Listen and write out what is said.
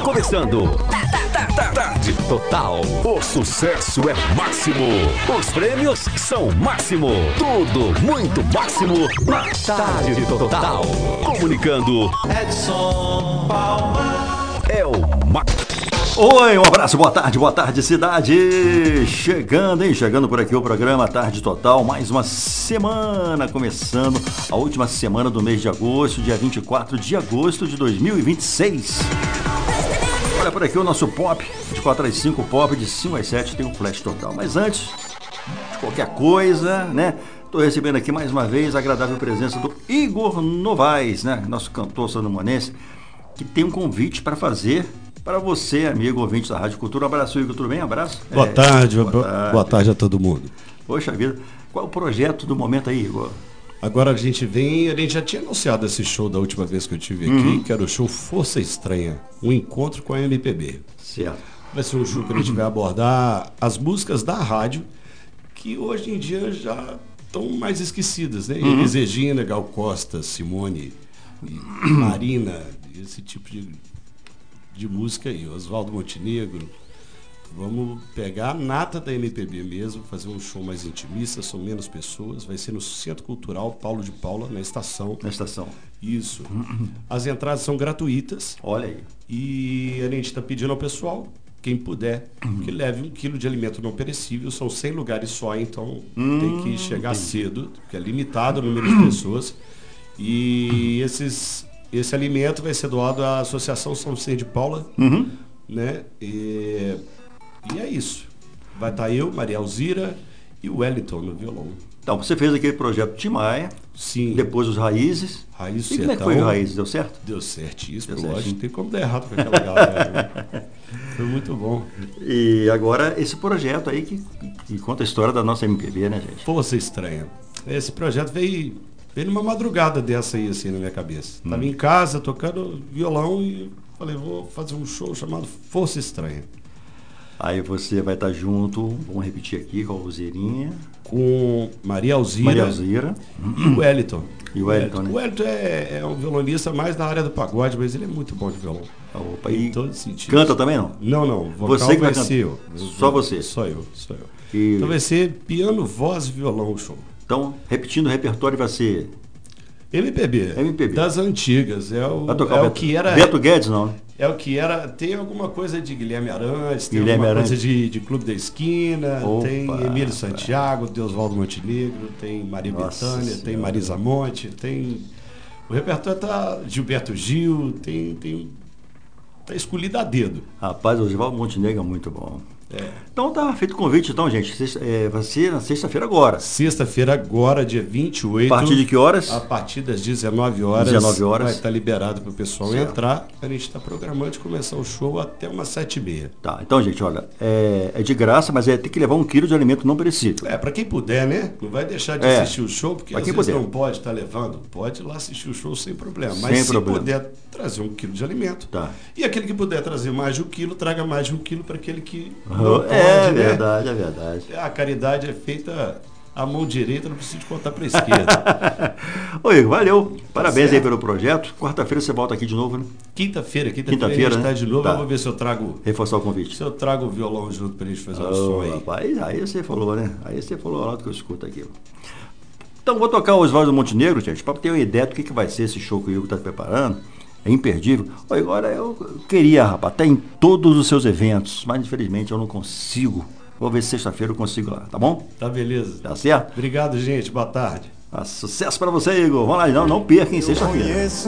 começando. Tarde Total. O sucesso é máximo. Os prêmios são máximo. Tudo muito máximo na Tarde Total. Comunicando. Edson Palma. É o máximo. Oi, um abraço, boa tarde cidade, chegando por aqui o programa Tarde Total, mais uma semana começando, a última semana do mês de agosto, dia 24 de agosto de 2026. Olha por aqui o nosso pop, de 4 às 5, pop, de 5 às 7 tem o Flash Total, mas antes de qualquer coisa, né, estou recebendo aqui mais uma vez a agradável presença do Igor Novaes, né, nosso cantor sandomanense, que tem um convite para fazer para você, amigo ouvinte da Rádio Cultura. Um abraço, Igor, tudo bem? Abraço. Boa tarde a todo mundo. Poxa vida, qual é o projeto do momento aí, Igor? Agora a gente já tinha anunciado esse show da última vez que eu estive aqui, que era o show Força Estranha, um encontro com a MPB. Certo. Vai ser um show que a gente vai abordar as músicas da rádio, que hoje em dia já estão mais esquecidas, né? Elis Regina, Gal Costa, Simone, Marina, esse tipo de música aí, Oswaldo Montenegro. Vamos pegar a nata da MPB mesmo, fazer um show mais intimista, são menos pessoas, vai ser no Centro Cultural Paulo de Paula, na estação. Na estação. Isso. As entradas são gratuitas. Olha aí. E a gente está pedindo ao pessoal, quem puder, que leve 1 quilo de alimento não perecível, são 100 lugares só, então tem que chegar cedo, porque é limitado o número de pessoas. E esse alimento vai ser doado à Associação São Vicente de Paula, né? E é isso. Vai estar eu, Maria Alzira e o Wellington no violão. Então, você fez aquele projeto Tim Maia. Sim. Depois os Raízes. Raízes e como é que foi o Raízes? Deu certo? Deu certíssimo, lógico. Não tem como dar errado com aquela galera. Foi muito bom. E agora esse projeto aí que conta a história da nossa MPB, né, gente? Força Estranha. Esse projeto veio numa madrugada dessa aí, assim, na minha cabeça. Tava em casa, tocando violão e falei, vou fazer um show chamado Força Estranha. Aí você vai estar junto, vamos repetir aqui, com a Alzirinha. Com Maria Alzira. E o Wellington. E o Wellington, né? O Wellington é um violonista mais na área do pagode, mas ele é muito bom de violão. Opa, em e todo sentido. canta também, não? Não. Vocal Você que vai vai ser eu. Só você? Só eu. E... Então vai ser piano, voz e violão o show. Então, repetindo o repertório, vai ser... MPB. Das antigas. É o que era... Beto Guedes, não, né? É o que era... Tem alguma coisa de Guilherme Arantes, tem Guilherme alguma Arantes. coisa de Clube da Esquina, Opa, tem Emílio Santiago, de Oswaldo Montenegro, tem Maria Bethânia, tem Marisa Monte, tem... O repertório tá Gilberto Gil, tá escolhido a dedo. Rapaz, o Oswaldo Montenegro é muito bom. Então tá feito o convite, então, gente. Vai ser na sexta-feira agora. Sexta-feira agora, dia 28. A partir de que horas? A partir das 19 horas. 19 horas. Vai estar liberado para o pessoal entrar. A gente está programando de começar o show até umas 7h30. Tá, então, gente, olha, é de graça, mas tem que levar 1 quilo de alimento não perecível. Para quem puder, né? Não vai deixar de assistir o show, porque às vezes puder. Não pode estar levando. Pode ir lá assistir o show sem problema. Sem mas problema. Se puder trazer 1 quilo de alimento. Tá. E aquele que puder trazer mais de 1 quilo, traga mais de 1 quilo para aquele que não pode, é né? verdade, é verdade. A caridade é feita à mão direita, não precisa de contar para a esquerda. Oi, valeu. Parabéns aí pelo projeto. Quarta-feira você volta aqui de novo, né? Quinta-feira, Quinta-feira, a gente né? tá de novo. Tá. Eu vou ver se eu trago. Reforçar o convite. Se eu trago o violão junto pra gente fazer um som aí. Rapaz, aí você falou, né? Aí você falou alto que eu escuto aqui. Então vou tocar o Oswaldo Montenegro, gente, para ter uma ideia do que vai ser esse show que o Igor está preparando. É imperdível. Agora eu queria, rapaz, até em todos os seus eventos, mas infelizmente eu não consigo. Vou ver se sexta-feira eu consigo lá, tá bom? Tá beleza. Tá certo? Obrigado, gente. Boa tarde. Sucesso para você, Igor. Vamos lá, não perca em sexta-feira.